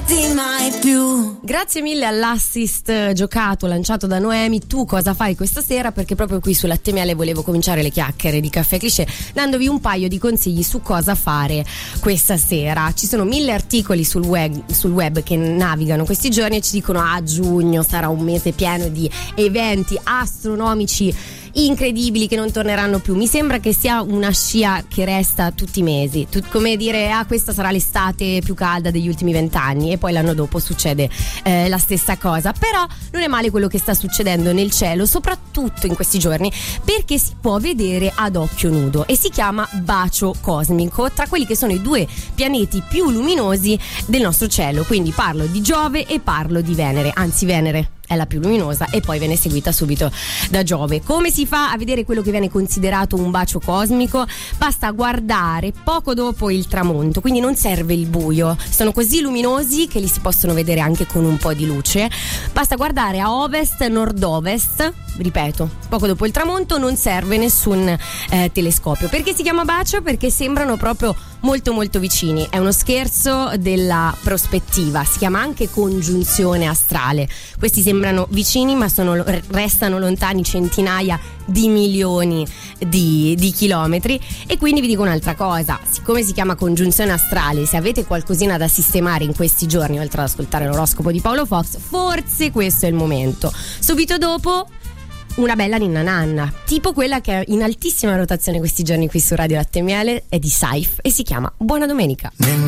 mai più. Grazie mille all'assist giocato, lanciato da Noemi. Tu cosa fai questa sera? Perché proprio qui sulla Temiale volevo cominciare le chiacchiere di Caffè Cliché dandovi un paio di consigli su cosa fare questa sera. Ci sono 1000 articoli sul web che navigano questi giorni e ci dicono a giugno sarà un mese pieno di eventi astronomici incredibili che non torneranno più. Mi sembra che sia una scia che resta tutti i mesi, come dire questa sarà l'estate più calda degli ultimi 20 anni e poi l'anno dopo succede la stessa cosa. Però non è male quello che sta succedendo nel cielo, soprattutto in questi giorni, perché si può vedere ad occhio nudo e si chiama bacio cosmico tra quelli che sono i due pianeti più luminosi del nostro cielo. Quindi parlo di Giove e parlo di Venere, anzi Venere è la più luminosa e poi viene seguita subito da Giove. Come si fa a vedere quello che viene considerato un bacio cosmico? Basta guardare poco dopo il tramonto, quindi non serve il buio, sono così luminosi che li si possono vedere anche con un po' di luce. Basta guardare a ovest, nord-ovest, ripeto, poco dopo il tramonto, non serve nessun telescopio. Perché si chiama bacio? Perché sembrano proprio molto molto vicini, è uno scherzo della prospettiva, si chiama anche congiunzione astrale. Questi sembrano vicini ma restano lontani centinaia di milioni di chilometri. E quindi vi dico un'altra cosa, siccome si chiama congiunzione astrale, se avete qualcosina da sistemare in questi giorni oltre ad ascoltare l'oroscopo di Paolo Fox, forse questo è il momento. Subito dopo una bella ninna nanna, tipo quella che è in altissima rotazione questi giorni qui su Radio Latte e Miele, è di Saif e si chiama Buona Domenica.